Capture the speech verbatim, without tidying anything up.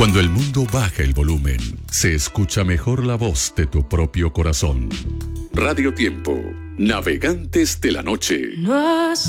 Cuando el mundo baja el volumen, se escucha mejor la voz de tu propio corazón. Radio Tiempo, navegantes de la noche. No has